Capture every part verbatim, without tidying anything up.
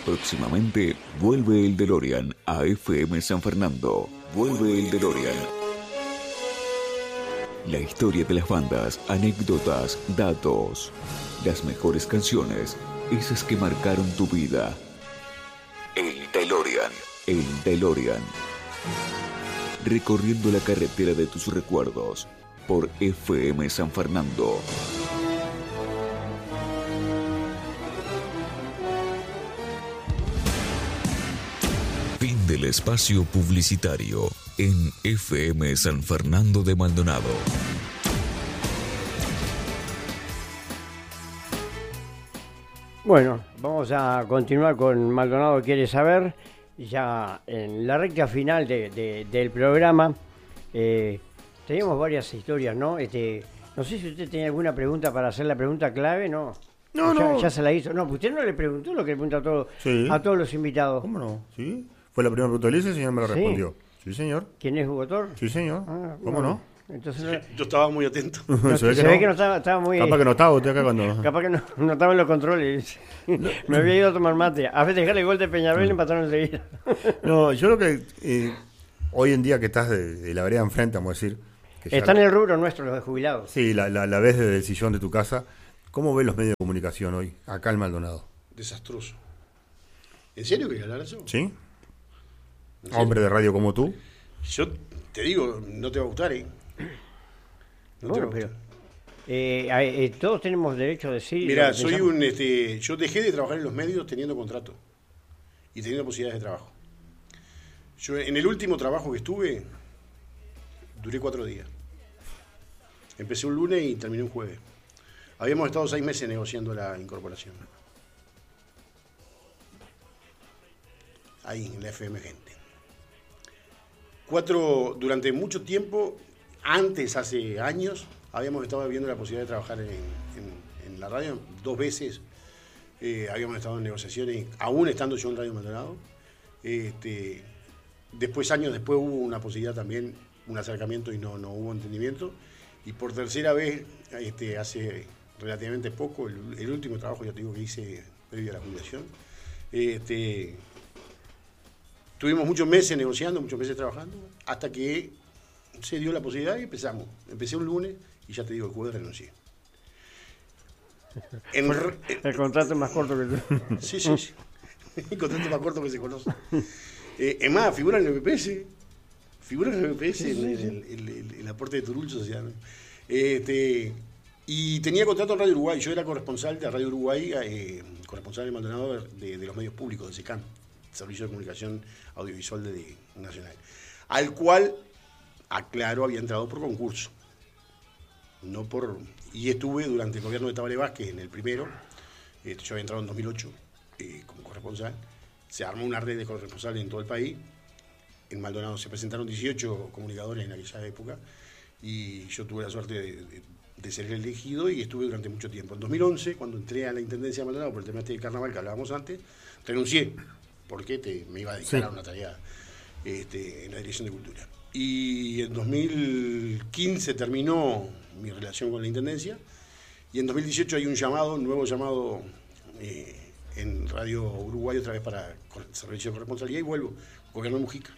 Próximamente vuelve el DeLorean a F M San Fernando. Vuelve el DeLorean. La historia de las bandas, anécdotas, datos. Las mejores canciones, esas que marcaron tu vida. El DeLorean. El DeLorean. Recorriendo la carretera de tus recuerdos por F M San Fernando. Fin del espacio publicitario en F M San Fernando de Maldonado. Bueno, vamos a continuar con Maldonado Quiere Saber. Ya en la recta final de, de, del programa eh, teníamos varias historias, ¿no? Este, no sé si usted tenía alguna pregunta para hacer la pregunta clave, ¿no? No, ya, no. Ya se la hizo. No, usted no le preguntó lo que le preguntó a todos, Sí. a todos los invitados. ¿Cómo no? ¿Sí? Fue la primera pregunta que le hice y el señor me la Sí. respondió. Sí, señor. ¿Quién es Hugo Tor? Sí, señor. Ah, ¿Cómo bueno. no? Entonces no, Yo estaba muy atento. no, Se ve se que ve no. que no estaba, estaba muy... Capaz que no estaba usted acá cuando... Capaz que no, no estaba en los controles. Me había ido a tomar mate. A veces dejarle el gol de Peñarol y empataron enseguida. No, yo creo que eh, hoy en día que estás de, de la vereda enfrente, vamos a decir... Que ya- Está en el rubro nuestro, los de jubilados. Sí, la, la, la ves desde el sillón de tu casa. ¿Cómo ves los medios de comunicación hoy, acá en Maldonado? Desastroso. ¿En serio quería hablar eso? ¿Sí? ¿En serio? Hombre de radio como tú. Yo te digo, no te va a gustar, ¿eh? No te va Bueno, a pero gustar. eh, eh, todos tenemos derecho a decir. Mira, lo que soy pensamos. un, este, yo dejé de trabajar en los medios teniendo contrato y teniendo posibilidades de trabajo. Yo en el último trabajo que estuve, duré cuatro días. Empecé un lunes y terminé un jueves. Habíamos estado seis meses negociando la incorporación. Ahí, en la F M Gente. Cuatro, durante mucho tiempo, antes, hace años, habíamos estado viendo la posibilidad de trabajar en, en, en la radio dos veces. Eh, habíamos estado en negociaciones, aún estando yo en Radio Maldonado. Este, después, años después, hubo una posibilidad también, un acercamiento y no, no hubo entendimiento. Y por tercera vez, este, hace relativamente poco, el, el último trabajo, ya te digo, que hice previo a la jubilación, este, tuvimos muchos meses negociando, muchos meses trabajando, hasta que se dio la posibilidad y empezamos. Empecé un lunes y ya te digo, el jueves renuncié. En re- El contrato es más corto que tú. Sí, sí, sí. El contrato más corto que se conoce. Eh, es más, figura en el M P S. Figura en el M P S, en el, el, el, el- el aporte de Turul Social. ¿No? Este, y tenía contrato en Radio Uruguay. Yo era corresponsal de Radio Uruguay, eh, corresponsal en Maldonado de, de los medios públicos, de SECAM, Servicio de Comunicación Audiovisual de, de Nacional. Al cual, aclaro, había entrado por concurso. No por, y estuve durante el gobierno de Tabaré Vázquez en el primero. Eh, yo había entrado en dos mil ocho eh, como corresponsal. Se armó una red de corresponsales en todo el país. En Maldonado se presentaron dieciocho comunicadores en aquella época y yo tuve la suerte de, de, de ser elegido y estuve durante mucho tiempo. En dos mil once, cuando entré a la Intendencia de Maldonado por el tema este del carnaval que hablábamos antes, renuncié porque te, me iba a dedicar Sí. a una tarea este, en la Dirección de Cultura. Y en dos mil quince terminó mi relación con la Intendencia y en dos mil dieciocho hay un llamado, un nuevo llamado eh, en Radio Uruguay otra vez para el servicio de corresponsalía y vuelvo, gobierno de Mujica.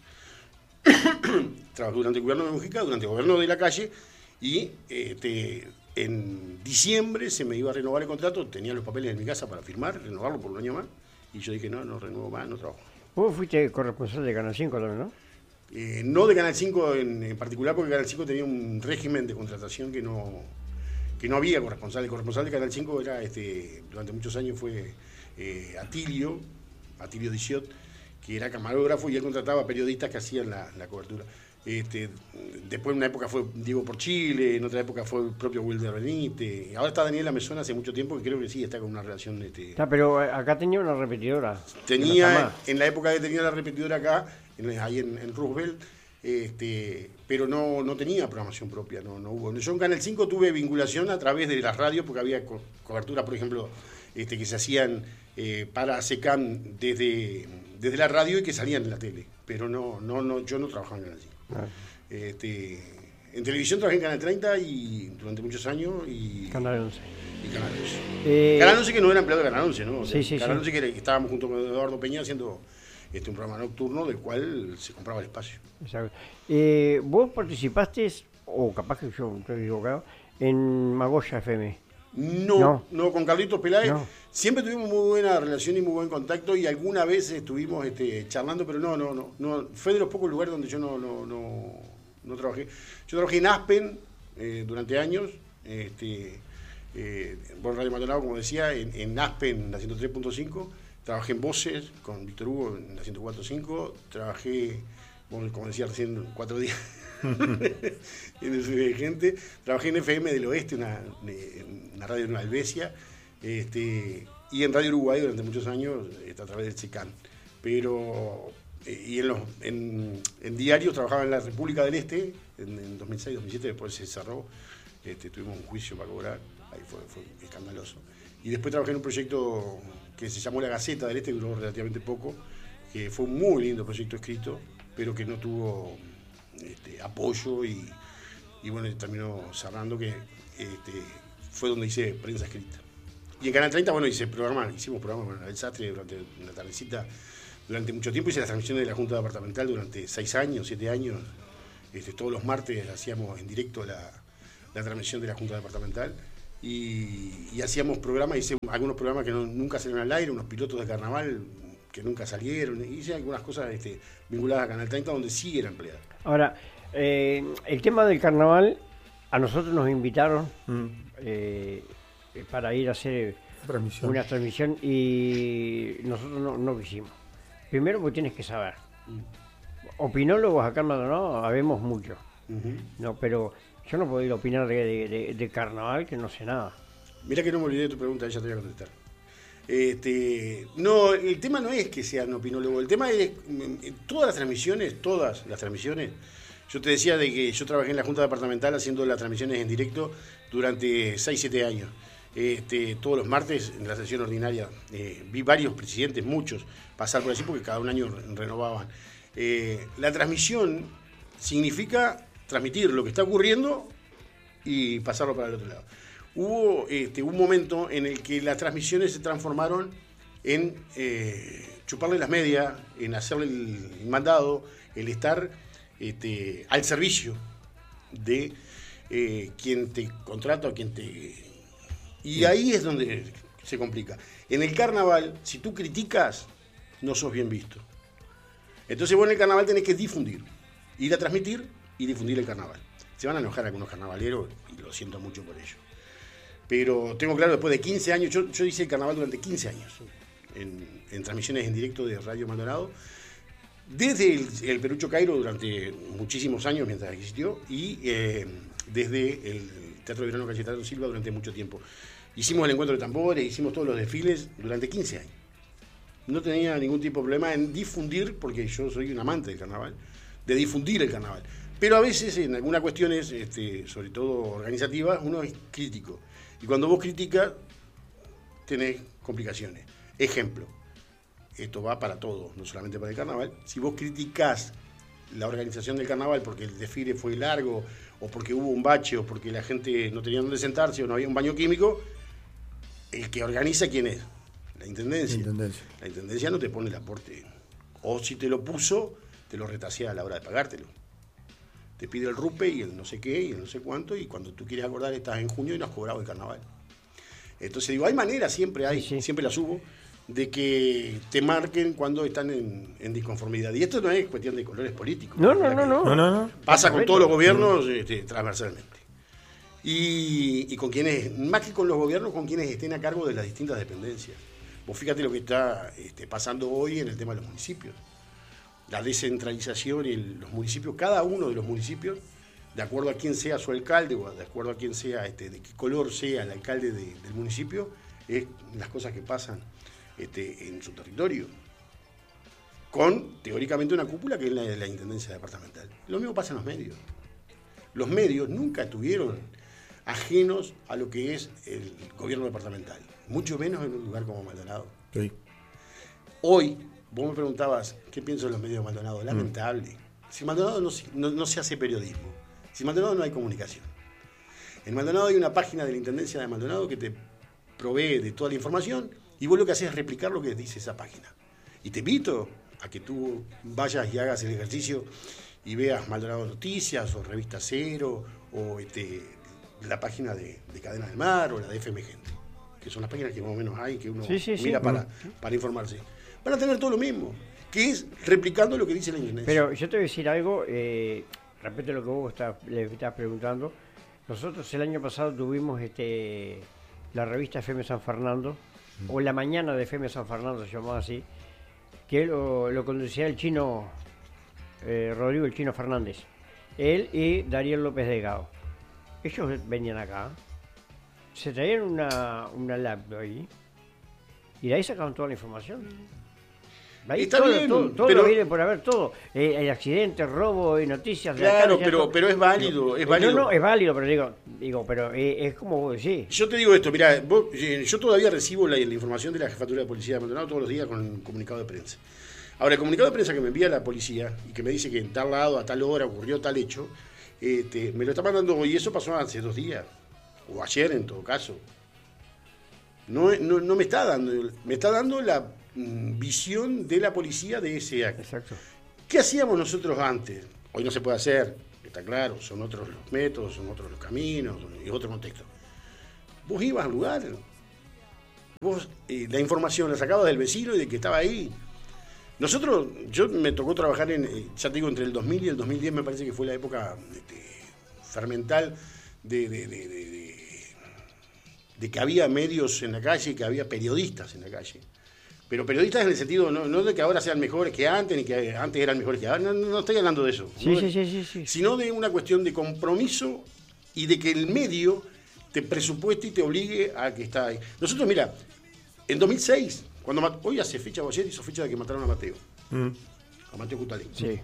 Trabajé durante el gobierno de Mujica, durante el gobierno de la calle y este, en diciembre se me iba a renovar el contrato, tenía los papeles en mi casa para firmar, renovarlo por un año más y yo dije no, no renuevo más, no trabajo. Vos fuiste corresponsal de Canal cinco también, ¿no? Eh, no de Canal cinco en, en particular, porque Canal cinco tenía un régimen de contratación que no, que no había corresponsal. El corresponsal de Canal cinco era, este, durante muchos años fue eh, Atilio, Atilio Diciot, que era camarógrafo y él contrataba periodistas que hacían la, la cobertura. Este, después en una época fue Diego por Chile, en otra época fue el propio Wilder Benítez. Ahora está Daniela Mesón hace mucho tiempo que creo que sí está con una relación... Este, Está, pero eh, acá tenía una repetidora. No está Tenía, más. en la época que tenía la repetidora acá, en, ahí en, en Roosevelt, este, pero no, no tenía programación propia, no, no hubo. Yo en Canal cinco tuve vinculación a través de las radios, porque había co coberturas, por ejemplo, este, que se hacían eh, para SECAM desde, desde la radio y que salían en la tele, pero no, no, no, yo no trabajaba en Canal cinco. Ah. Este, en televisión trabajé en Canal treinta y durante muchos años y Canal once. Y Canal once. Eh, Canal once que no era empleado de Canal once, ¿no? O sea, Sí, sí, Canal sí. once que, era- que estábamos junto con Eduardo Peña haciendo este, un programa nocturno del cual se compraba el espacio. Exacto. Eh, vos participaste, o capaz que yo estoy equivocado, en Magoya F M. No, No. no, con Carlitos Peláez No. siempre tuvimos muy buena relación y muy buen contacto y alguna vez estuvimos este, charlando, pero no, no, no, no, fue de los pocos lugares donde yo no, no, no, no trabajé. Yo trabajé en Aspen eh, durante años, este, eh, por Radio Maldonado, como decía, en, en Aspen, en la ciento tres punto cinco, trabajé en Voces con Víctor Hugo en la ciento cuatro punto cinco, trabajé, bueno, como decía recién, cuatro días. en el de gente, trabajé en F M del Oeste, una, una radio en Albesia, este, y en Radio Uruguay durante muchos años este, a través del CECAN. Pero, eh, y en, los, en, en diarios trabajaba en la República del Este, en, en dos mil seis, dos mil siete, después se cerró, este, tuvimos un juicio para cobrar, ahí fue, fue escandaloso. Y después trabajé en un proyecto que se llamó La Gaceta del Este, duró relativamente poco, que fue un muy lindo proyecto escrito, pero que no tuvo Este, apoyo y, y bueno, terminó cerrando, que este, fue donde hice prensa escrita. Y en Canal treinta, bueno, hice programa, hicimos programas con el Sastre durante una tardecita, durante mucho tiempo. Hice las transmisiones de la Junta Departamental durante seis años, siete años. Este, todos los martes hacíamos en directo la, la transmisión de la Junta Departamental y, y hacíamos programas, hice algunos programas que no, nunca salieron al aire, unos pilotos de carnaval que nunca salieron, hice algunas cosas este, vinculadas a Canal treinta donde sí era empleado. Ahora, eh, el tema del carnaval, a nosotros nos invitaron Mm. eh, para ir a hacer Transmisión. una transmisión y nosotros no, no quisimos. Primero porque tienes que saber. Opinólogos acá en Maldonado habemos muchos, Uh-huh. no, pero yo no puedo ir a opinar de, de- de- de carnaval que no sé nada. Mira que no me olvidé de tu pregunta, ya te voy a contestar. Este, no, el tema no es que sean opinólogos, el tema es mm, todas las transmisiones, todas las transmisiones. Yo te decía de que yo trabajé en la Junta Departamental haciendo las transmisiones en directo durante seis siete años. Este, todos los martes en la sesión ordinaria eh, vi varios presidentes, muchos, pasar por allí porque cada un año re- renovaban. Eh, la transmisión significa transmitir lo que está ocurriendo y pasarlo para el otro lado. Hubo este, un momento en el que las transmisiones se transformaron en eh, chuparle las medias, en hacerle el mandado, el estar este, al servicio de eh, quien te contrata o quien te... Y ahí es donde se complica. En el carnaval, si tú criticas, no sos bien visto. Entonces vos en el carnaval tenés que difundir, ir a transmitir y difundir el carnaval. Se van a enojar algunos carnavaleros y lo siento mucho por ello. Pero tengo claro, después de quince años, yo, yo hice el carnaval durante quince años, en, en transmisiones en directo de Radio Maldonado, desde el, el Perucho Cairo durante muchísimos años mientras existió, y eh, desde el Teatro de Verano Cayetano Silva durante mucho tiempo. Hicimos el encuentro de tambores, hicimos todos los desfiles durante quince años. No tenía ningún tipo de problema en difundir, porque yo soy un amante del carnaval, de difundir el carnaval. Pero a veces en algunas cuestiones, este, sobre todo organizativas, uno es crítico. Y cuando vos criticas, tenés complicaciones. Ejemplo, esto va para todo, no solamente para el carnaval. Si vos criticás la organización del carnaval porque el desfile fue largo, o porque hubo un bache, o porque la gente no tenía dónde sentarse, o no había un baño químico, el que organiza, ¿quién es? La Intendencia. Intendencia. La Intendencia no te pone el aporte. O si te lo puso, te lo retasea a la hora de pagártelo. Te pide el rupe y el no sé qué y el no sé cuánto, y cuando tú quieres acordar estás en junio y no has cobrado el carnaval. Entonces digo, hay maneras, siempre hay, Sí, sí. siempre las hubo, de que te marquen cuando están en, en disconformidad. Y esto no es cuestión de colores políticos. No, no, no, no. No, no, no. Pasa con todos los gobiernos este, transversalmente. Y, y con quienes, más que con los gobiernos, con quienes estén a cargo de las distintas dependencias. Vos fíjate lo que está este, pasando hoy en el tema de los municipios. La descentralización y el- los municipios, cada uno de los municipios, de acuerdo a quién sea su alcalde o de acuerdo a quién sea, este, de qué color sea el alcalde de- del municipio, es las cosas que pasan este, en su territorio. Con, teóricamente, una cúpula que es la de la Intendencia Departamental. Lo mismo pasa en los medios. Los medios nunca estuvieron ajenos a lo que es el gobierno departamental, mucho menos en un lugar como Maldonado. Sí. Hoy, vos me preguntabas, ¿qué pienso de los medios de Maldonado? Lamentable. Si Maldonado no, se- no, no se hace periodismo, Sin Maldonado no hay comunicación. En Maldonado hay una página de la Intendencia de Maldonado que te provee de toda la información y vos lo que haces es replicar lo que dice esa página. Y te invito a que tú vayas y hagas el ejercicio y veas Maldonado Noticias o Revista Cero o este, la página de, de Cadena del Mar o la de F M Gente, que son las páginas que más o menos hay, que uno sí, sí, mira sí. para, para informarse. Van a tener todo lo mismo, que es replicando lo que dice la Intendencia. Pero yo te voy a decir algo, eh, respecto a lo que vos estás, le estás preguntando. Nosotros el año pasado tuvimos este la revista F M San Fernando, mm. o la mañana de F M San Fernando, se llamaba así, que lo, lo conducía el chino, eh, Rodrigo el Chino Fernández, él y Dariel López Delgado. Ellos venían acá, se traían una, una laptop ahí, y de ahí sacaban toda la información. Ahí Está todo, bien, todo, todo pero, lo viene por haber todo. Eh, el accidente, robo y noticias. Claro, acá, pero, todo. pero es válido, es No, válido. no, es válido, pero digo, digo pero eh, es como vos decís. Yo te digo esto, mira, yo todavía recibo la, la información de la Jefatura de Policía de Maldonado todos los días con un comunicado de prensa. Ahora, el comunicado de prensa que me envía la policía y que me dice que en tal lado, a tal hora, ocurrió tal hecho, este, me lo está mandando hoy, y eso pasó hace dos días, o ayer en todo caso. No, no, no me está dando, me está dando la visión de la policía de ese acto. Exacto. ¿Qué hacíamos nosotros antes? Hoy no se puede hacer, está claro, son otros los métodos, son otros los caminos, y otro contexto. Vos ibas al lugar, vos eh, la información la sacabas del vecino y de que estaba ahí. Nosotros, yo me tocó trabajar en, eh, ya te digo, entre el dos mil y el dos mil diez me parece que fue la época este, fermental de, de, de, de, de, de que había medios en la calle y que había periodistas en la calle. Pero periodistas en el sentido, no, no de que ahora sean mejores que antes, ni que antes eran mejores que ahora, no, no estoy hablando de eso. Sí, ¿no? sí, sí, sí, sí. Sino de una cuestión de compromiso y de que el medio te presupueste y te obligue a que está ahí. Nosotros, mira, en dos mil seis, cuando hoy hace fecha, ayer hizo fecha de que mataron a Mateo, mm. a Mateo Cutalec. Sí.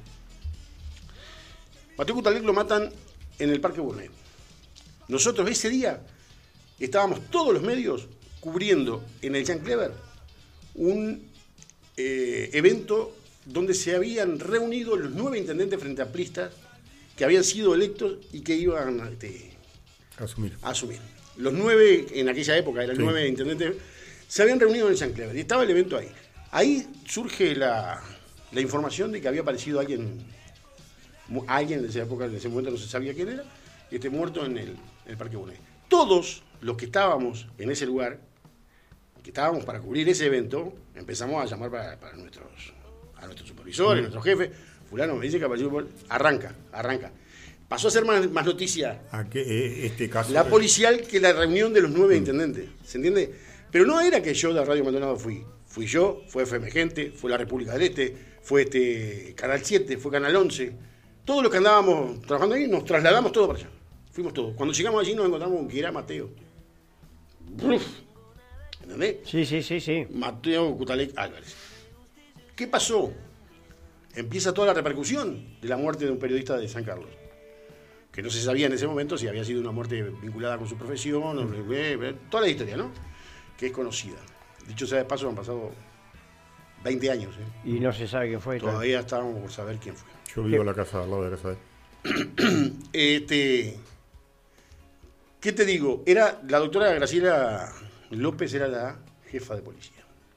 Mateo Cutalec lo matan en el Parque Burnet. Nosotros ese día estábamos todos los medios cubriendo en el Jean Clever un eh, evento donde se habían reunido los nueve intendentes frente amplistas que habían sido electos y que iban a, este, asumir. a asumir. Los nueve, en aquella época eran sí. nueve intendentes, se habían reunido en el Jean Clever y estaba el evento ahí. Ahí surge la, la información de que había aparecido alguien, alguien en esa época, en ese momento no se sabía quién era, este, muerto en el, en el Parque Burnet. Todos los que estábamos en ese lugar, que estábamos para cubrir ese evento, empezamos a llamar para, para nuestros, a nuestros supervisores, mm. nuestros jefes. Fulano me dice que apareció por... Arranca, arranca. Pasó a ser más, más noticia ¿A qué, eh, este caso la es... policial que la reunión de los nueve mm. intendentes. ¿Se entiende? Pero no era que yo de Radio Maldonado fui. Fui yo, fue F M Gente, fue la República del Este, fue este Canal siete, fue Canal once. Todos los que andábamos trabajando ahí nos trasladamos todos para allá. Fuimos todos. Cuando llegamos allí nos encontramos con que era Mateo. Uf. ¿Entendés? Sí, sí, sí, sí. Mateo Cutalec Álvarez. ¿Qué pasó? Empieza toda la repercusión de la muerte de un periodista de San Carlos, que no se sabía en ese momento si había sido una muerte vinculada con su profesión, o, eh, toda la historia, ¿no? Que es conocida. Dicho sea de paso, han pasado veinte años. ¿eh? Y no se sabe quién fue. Todavía estábamos por saber quién fue. Yo vivo en la casa, al lado de la casa de él. este, ¿Qué te digo? Era la doctora Graciela López, era la jefa de policía.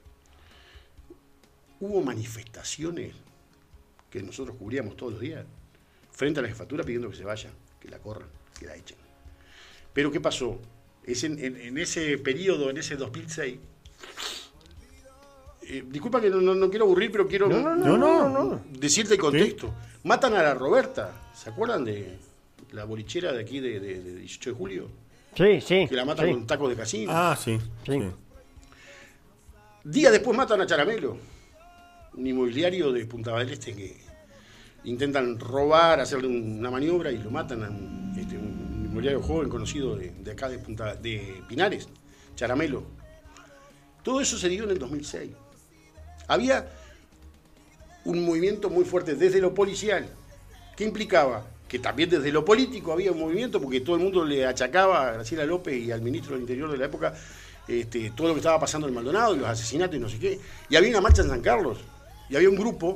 Hubo manifestaciones que nosotros cubríamos todos los días frente a la jefatura pidiendo que se vaya, que la corran, que la echen. Pero ¿qué pasó? Es en, en, en ese periodo, en ese dos mil seis, eh, disculpa que no, no, no quiero aburrir, pero quiero no, no, no, no, no. decirte el contexto. ¿Sí? Matan a la Roberta, ¿se acuerdan de la bolichera de aquí de, de, de dieciocho de julio? Sí, sí. Que la matan sí. con tacos de casino. Ah, sí, sí. sí. Días después matan a Charamelo, un inmobiliario de Punta del Este que intentan robar, hacerle una maniobra y lo matan a un, este, un inmobiliario joven conocido de, de acá de Punta de Pinares, Charamelo. Todo eso se dio en el dos mil seis. Había un movimiento muy fuerte desde lo policial, que implicaba que también desde lo político había un movimiento, porque todo el mundo le achacaba a Graciela López y al ministro del Interior de la época este, todo lo que estaba pasando en Maldonado y los asesinatos y no sé qué. Y había una marcha en San Carlos, y había un grupo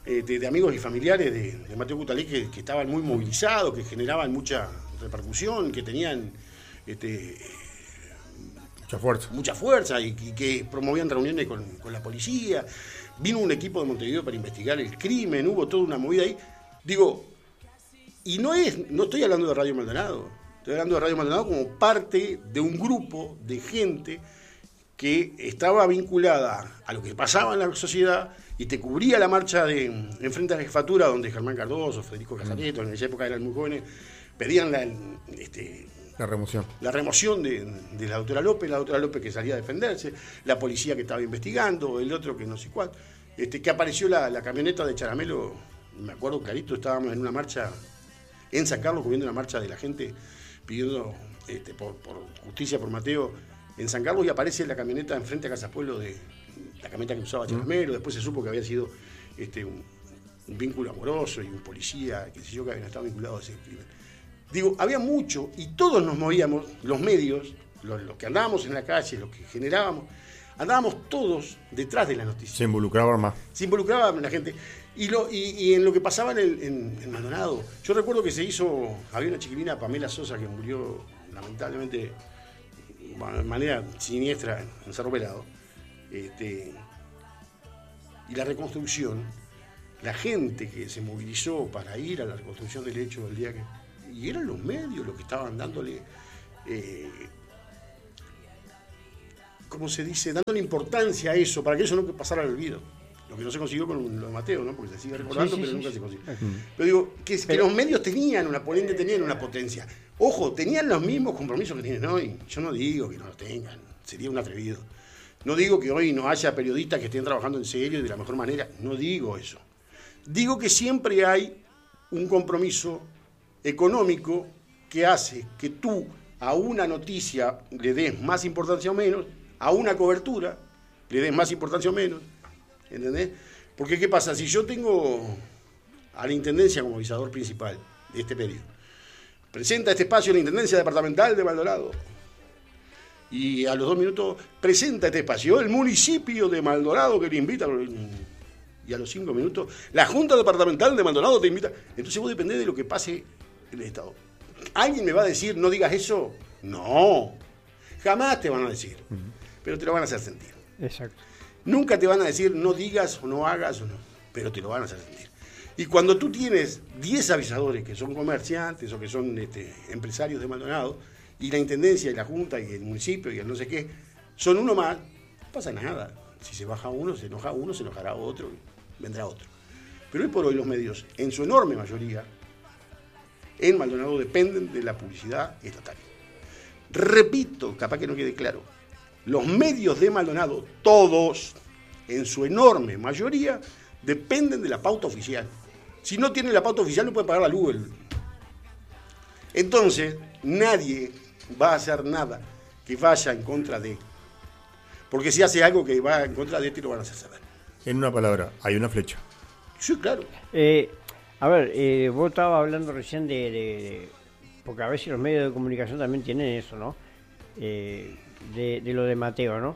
eh, de, de amigos y familiares de, de Mateo Cutalé que, que estaban muy movilizados, que generaban mucha repercusión, que tenían este, mucha fuerza, mucha fuerza y, y que promovían reuniones con, con la policía. Vino un equipo de Montevideo para investigar el crimen, hubo toda una movida ahí. Digo, y no es, no estoy hablando de Radio Maldonado, estoy hablando de Radio Maldonado como parte de un grupo de gente que estaba vinculada a lo que pasaba en la sociedad y te cubría la marcha de enfrente a la jefatura, donde Germán Cardoso, Federico Casareto, en esa época eran muy jóvenes, pedían la, este, la remoción, la remoción de, de la doctora López, la doctora López que salía a defenderse, la policía que estaba investigando, el otro que no sé cuál, este, que apareció la, la camioneta de Charamelo, me acuerdo clarito, estábamos en una marcha en San Carlos, cubriendo una marcha de la gente pidiendo este, por, por justicia por Mateo en San Carlos, y aparece la camioneta enfrente a Casa Pueblo, de la camioneta que usaba Charamelo. Mm. Después se supo que había sido este, un, un vínculo amoroso y un policía, que sé yo, que habían estado vinculados a ese crimen. Digo, había mucho y todos nos movíamos, los medios, los, los que andábamos en la calle, los que generábamos, andábamos todos detrás de la noticia. Se involucraban más. Se involucraba la gente. Y, lo, y, y en lo que pasaba en, el, en, en Maldonado, yo recuerdo que se hizo, había una chiquilina, Pamela Sosa, que murió lamentablemente de manera siniestra en Cerro Pelado. Este, y la reconstrucción, la gente que se movilizó para ir a la reconstrucción del hecho del día que... Y eran los medios los que estaban dándole, eh, ¿cómo se dice? Dándole importancia a eso, para que eso no pasara al olvido. Lo que no se consiguió con lo de Mateo, ¿no? Porque se sigue recordando, sí, sí, pero sí, nunca sí. se consiguió. Uh-huh. Pero digo, que, pero, que los medios tenían una ponente, tenían una potencia. Ojo, tenían los mismos compromisos que tienen hoy. Yo no digo que no los tengan, sería un atrevido. No digo que hoy no haya periodistas que estén trabajando en serio y de la mejor manera, no digo eso. Digo que siempre hay un compromiso económico que hace que tú a una noticia le des más importancia o menos, a una cobertura le des más importancia o menos, ¿entendés? Porque ¿qué pasa? Si yo tengo a la Intendencia como avisador principal de este periodo, presenta este espacio la Intendencia Departamental de Maldonado, y a los dos minutos presenta este espacio el municipio de Maldonado que le invita, y a los cinco minutos la Junta Departamental de Maldonado te invita. Entonces vos dependés de lo que pase en el Estado. ¿Alguien me va a decir no digas eso? No, jamás te van a decir, uh-huh. pero te lo van a hacer sentir. Exacto. Nunca te van a decir no digas o no hagas o no, pero te lo van a hacer sentir. Y cuando tú tienes diez avisadores que son comerciantes o que son este, empresarios de Maldonado, y la Intendencia y la Junta y el municipio y el no sé qué, son uno más, no pasa nada. Si se baja uno, se enoja uno, se enojará otro, vendrá otro. Pero hoy por hoy los medios, en su enorme mayoría, en Maldonado dependen de la publicidad estatal. Repito, capaz que no quede claro, los medios de Maldonado, todos, en su enorme mayoría, dependen de la pauta oficial. Si no tienen la pauta oficial, no pueden pagar la luz. Entonces, nadie va a hacer nada que vaya en contra de. Porque si hace algo que va en contra de este, lo van a hacer saber. En una palabra, hay una flecha. Sí, claro. Eh, a ver, eh, vos estabas hablando recién de, de, de... Porque a veces los medios de comunicación también tienen eso, ¿no? Eh, de, de lo de Mateo, ¿no?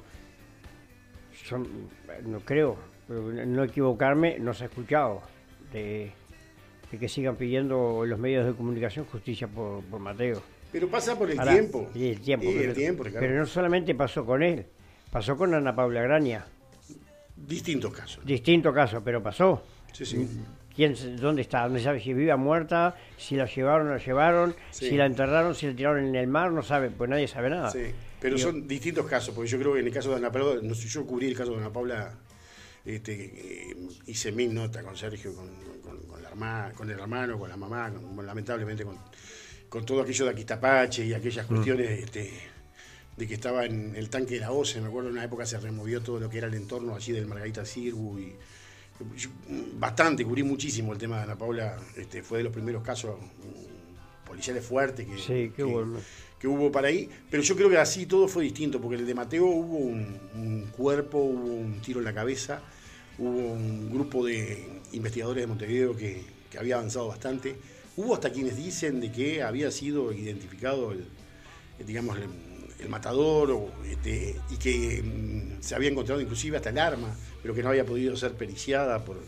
Yo no creo, no equivocarme, no se ha escuchado de, de que sigan pidiendo los medios de comunicación justicia por, por Mateo. Pero pasa por el Ahora, tiempo. Sí, el tiempo. Sí, pero, el tiempo, Ricardo. Pero no solamente pasó con él, pasó con Ana Paula Graña. Distintos casos. Distinto caso, pero pasó. Sí, sí. ¿Quién, ¿Dónde está? No sabe si viva muerta, si la llevaron o la llevaron, sí. si la enterraron, si la tiraron en el mar, no sabe, pues nadie sabe nada. Sí, pero Digo, son distintos casos, porque yo creo que en el caso de Ana Paula, no sé, yo cubrí el caso de Ana Paula, este, eh, hice mil notas con Sergio, con, con, con, la hermana, con el hermano, con la mamá, con, lamentablemente con, con todo aquello de Aquitapache y aquellas cuestiones mm. este, de que estaba en el tanque de la O C E, me acuerdo en una época se removió todo lo que era el entorno allí del Margarita Sirgu y yo, bastante, cubrí muchísimo el tema de Ana Paula, este, fue de los primeros casos um, policiales fuertes que, sí, que, bueno. que hubo para ahí, pero yo creo que así todo fue distinto, porque el de Mateo hubo un, un cuerpo, hubo un tiro en la cabeza, hubo un grupo de investigadores de Montevideo que, que había avanzado bastante, hubo hasta quienes dicen de que había sido identificado el, digamos, el, el matador o, este, y que mm, se había encontrado inclusive hasta el arma, pero que no había podido ser periciada por,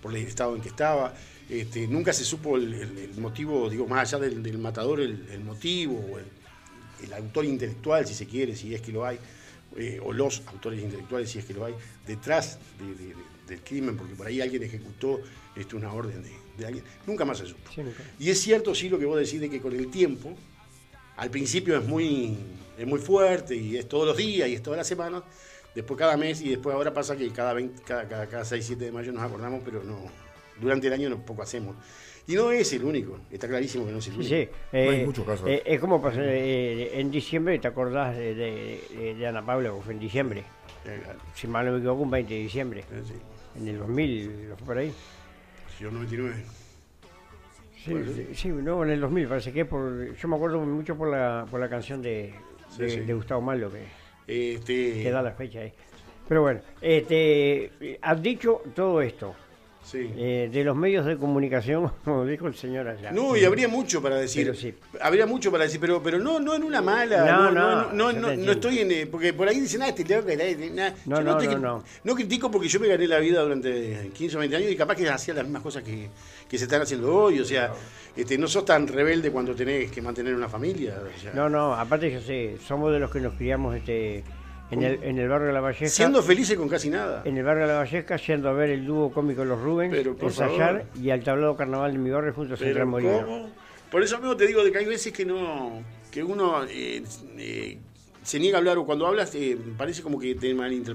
por el estado en que estaba. Este, nunca se supo el, el, el motivo, digo, más allá del, del matador, el, el motivo, o el, el autor intelectual, si se quiere, si es que lo hay, eh, o los autores intelectuales, si es que lo hay, detrás de, de, de, del crimen, porque por ahí alguien ejecutó este, una orden de, de alguien. Nunca más se supo. Sí, nunca. Y es cierto, sí, lo que vos decís de que con el tiempo, al principio es muy, es muy fuerte y es todos los días y es todas las semanas, después cada mes y después ahora pasa que cada, veinte, cada, cada, cada seis, siete de mayo nos acordamos, pero no... Durante el año no, poco hacemos. Y no es el único, está clarísimo que no es el único. Sí, sí. No Eh, hay muchos casos. eh, es como pasó eh, en diciembre, ¿te acordás de, de, de, de Ana Paula, que fue en diciembre? Eh, Si mal no me equivoco, un veinte de diciembre. eh, sí. En el dos mil, ¿no fue por ahí? Yo noventa y nueve. Sí, Bueno. sí, sí, no, en el dos mil parece que es por... Yo me acuerdo mucho por la, por la canción de, Sí, de, sí. de Gustavo Malo, que, Este, que da la fecha ahí. Pero bueno, este, has dicho todo esto. sí. Eh, de los medios de comunicación, como dijo el señor allá. No, y habría mucho para decir. Pero sí. Habría mucho para decir, pero, pero no, no en una mala. No, No, no, no, no, yo no, te no entiendo. estoy en. eh, Porque por ahí dicen, ah, este loco, eh, nah. No, Yo no, te- no, no. no critico porque yo me gané la vida durante quince o veinte años y capaz que hacía las mismas cosas que, que se están haciendo hoy. O sea, este, no sos tan rebelde cuando tenés que mantener una familia. O sea, No, no, aparte yo sé, somos de los que nos criamos este, en, el, en el barrio de La Valleja. siendo felices con casi nada. En el barrio de La Valleja, yendo a ver el dúo cómico Los Rubens, Pero, por ensayar favor. y al tablado carnaval de mi barrio junto a Central Pero Molino. ¿cómo? Por eso mismo te digo de que hay veces que no, que uno eh, eh, se niega a hablar o cuando hablas eh, parece como que te malinterpreta.